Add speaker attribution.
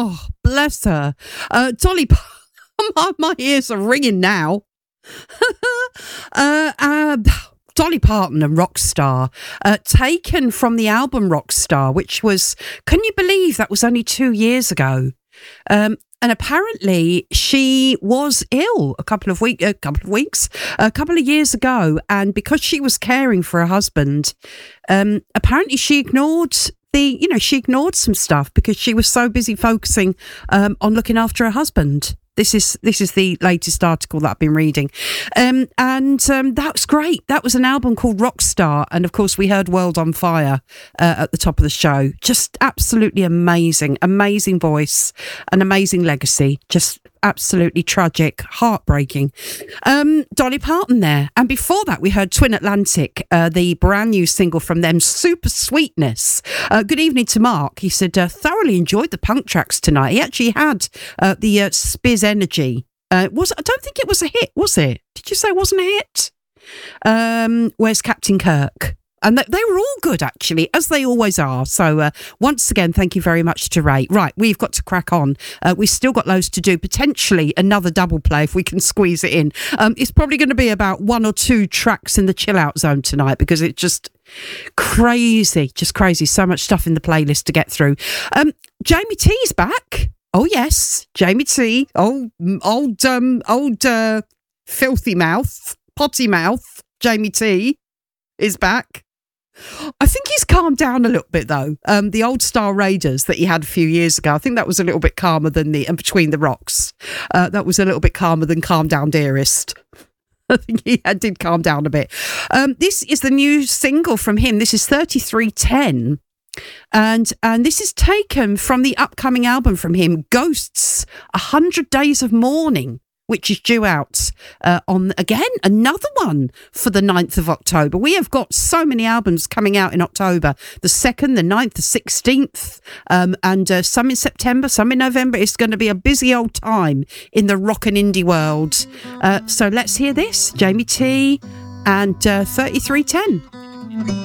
Speaker 1: Oh, bless her. Dolly, my ears are ringing now. Dolly Parton and Rockstar, taken from the album Rockstar, which was, can you believe that was only 2 years ago? And apparently she was ill a couple of years ago. And because she was caring for her husband, apparently she ignored some stuff because she was so busy focusing on looking after her husband. This is the latest article that I've been reading. And that was great. That was an album called Rockstar. And of course, we heard World on Fire at the top of the show. Just absolutely amazing. Amazing voice, an amazing legacy. Just absolutely tragic, heartbreaking. Dolly Parton there. And before that, we heard Twin Atlantic, the brand new single from them, Super Sweetness. Good evening to Mark. He said, thoroughly enjoyed the punk tracks tonight. He actually had the Spiz Energy. I don't think it was a hit, was it? Did you say it wasn't a hit? Where's Captain Kirk? And they were all good, actually, as they always are. So once again, thank you very much to Ray. Right, we've got to crack on. We've still got loads to do, potentially another double play if we can squeeze it in. It's probably going to be about 1 or 2 tracks in the chill out zone tonight because it's just crazy. So much stuff in the playlist to get through. Jamie T's back. Oh, yes, Jamie T. Old filthy mouth, potty mouth, Jamie T is back. I think he's calmed down a little bit, though. The Old Star Raiders that he had a few years ago, I think that was a little bit calmer than and Between the Rocks. That was a little bit calmer than Calm Down Dearest. I think he did calm down a bit. This is the new single from him. This is 3310. And this is taken from the upcoming album from him, Ghosts, 100 Days of Mourning, which is due out on, again, another one for the 9th of October. We have got so many albums coming out in October, the 2nd, the 9th, the 16th, and some in September, some in November. It's going to be a busy old time in the rock and indie world. So let's hear this, Jamie T and 3310.